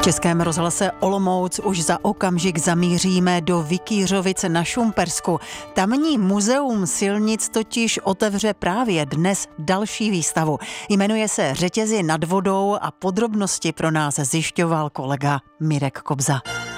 Českém rozhlase Olomouc už za okamžik zamíříme do Vikýřovic na Šumpersku. Tamní muzeum silnic totiž otevře právě dnes další výstavu. Jmenuje se Řetězy nad vodou a podrobnosti pro nás zjišťoval kolega Mirek Kobza.